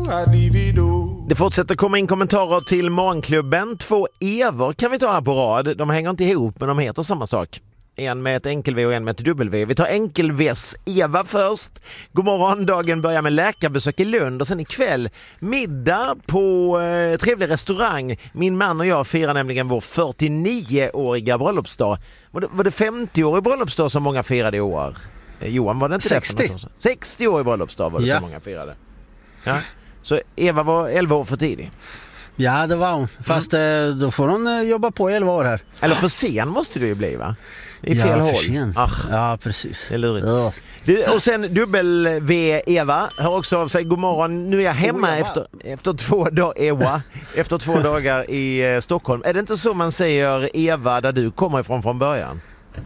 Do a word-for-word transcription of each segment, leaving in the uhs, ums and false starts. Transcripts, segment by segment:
Det fortsätter komma in kommentarer till Morgonklubben. Två Evor kan vi ta här på rad. De hänger inte ihop, men de heter samma sak. En med ett enkel-V och en med ett dubbel-V. Vi tar enkel-Vs Eva först. God morgon, dagen börjar med läkarbesök i Lund och sen ikväll middag på eh, trevlig restaurang. Min man och jag firar nämligen vår fyrtionioåriga bröllopsdag. Var det, var det femtioårig bröllopsdag som många firade i år? Eh, Johan, var det inte sextio? Det sextioårig bröllopsdag var det ja. som många firade. Ja. Så Eva var elva år för tidig. Ja, det var hon. Fast mm. då får hon jobba på elva år här. Eller för sen måste det ju bli, va? I ja, fel håll. Sen. Ach, ja, precis. Det är lurigt. Ja. Du, och sen dubbel-V Eva hör också av sig. God morgon, nu är jag hemma oh, efter, efter två dagar Eva, efter två dagar i eh, Stockholm. Är det inte så man säger Eva där du kommer ifrån från början?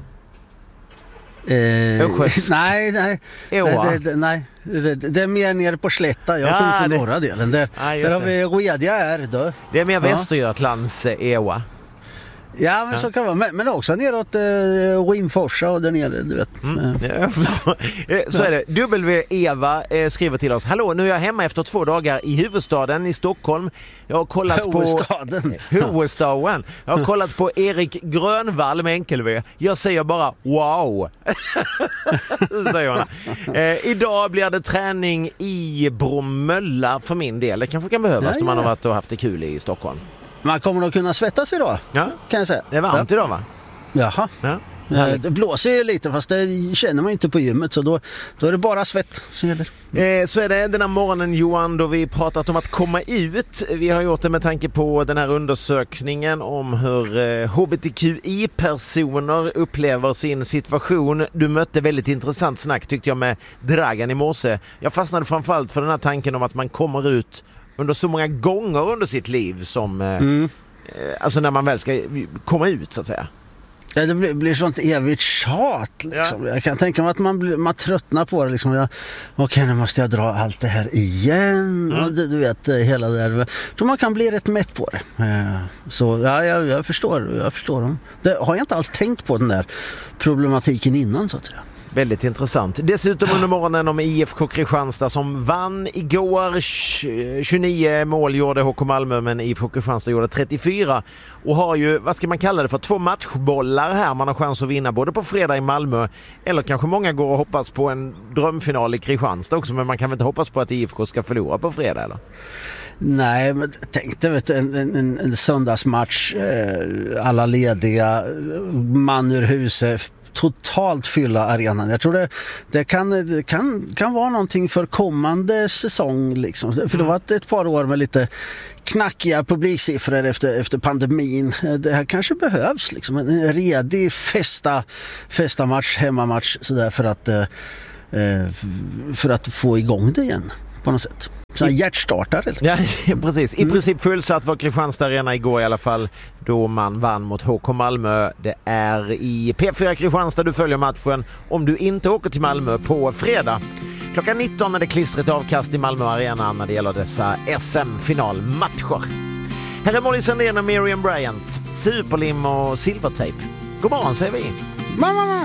Eh, nej, nej. Det, det, nej. Det, det är mer nere på Slätta. Jag ja, kommer från det... norra delen. Där, ja, där har vi Rediga är då. Det är mer ja. Västergötlands Eva. Ja, men ja. så kan det vara. Men, men också neråt eh, Rimforsa och där nere, du vet. Mm. Ja, jag förstår. Så är det. W Eva eh, skriver till oss. Hallå, nu är jag hemma efter två dagar i huvudstaden i Stockholm. Jag har kollat huvudstaden. på... Huvudstaden. Jag har kollat på Erik Grönvall med enkel-V. Jag säger bara wow. säger hon. Eh, idag blir det träning i Bromölla för min del. Det kanske kan behövas ja, om man har varit och haft det kul i Stockholm. Man kommer att kunna svettas idag, ja. kan jag säga. Det är varmt ja. idag, va? Jaha. Ja. Ja, det blåser ju lite, fast det känner man inte på gymmet. Så då, då är det bara svett som gäller. Eh, så är det den här morgonen, Johan, då vi pratat om att komma ut. Vi har gjort det med tanke på den här undersökningen om hur eh, H B T Q I-personer upplever sin situation. Du mötte väldigt intressant snack, tyckte jag, med Dragan i morse. Jag fastnade framförallt för den här tanken om att man kommer ut under så många gånger under sitt liv som eh, mm. eh, alltså när man väl ska komma ut, så att säga. Ja, det blir, blir sånt evigt tjat liksom. Ja. Jag kan tänka mig att man, blir, man tröttnar på det liksom. Jag, okej, nu måste jag dra allt det här igen. Mm. Och du, du vet, hela det där. Så man kan bli rätt mätt på det. Eh, så ja, jag, jag förstår, jag förstår dem. Det har jag inte alls tänkt på, den där problematiken innan, så att säga. Väldigt intressant. Dessutom under morgonen om I F K Kristianstad som vann igår. tjugonio mål gjorde H K Malmö, men I F K Kristianstad gjorde trettiofyra. Och har ju, vad ska man kalla det för, två matchbollar här. Man har chans att vinna både på fredag i Malmö, eller kanske många går och hoppas på en drömfinal i Kristianstad också. Men man kan väl inte hoppas på att I F K ska förlora på fredag, eller? Nej, men tänk dig, vet du, en, en, en söndagsmatch, eh, alla lediga, man ur huset, totalt fylla arenan. Jag tror det, det, kan, det kan, kan vara någonting för kommande säsong liksom. För det var ett, ett par år med lite knackiga publiksiffror efter, efter pandemin. Det här kanske behövs liksom. En redig festa, festa match, hemmamatch sådär, för att eh, för att få igång det igen på något sätt. Så hjärtstartare. Ja, precis. I princip fullsatt var Kristianstad Arena igår i alla fall, då man vann mot H K Malmö. Det är i P fyra Kristianstad du följer matchen om du inte åker till Malmö på fredag. Klockan nitton är det klistret avkast i Malmö Arena när det gäller dessa S M-finalmatcher. Här är Molly Sandén och Miriam Bryant, Superlim och Silvertape. God morgon, säger vi. Mamma!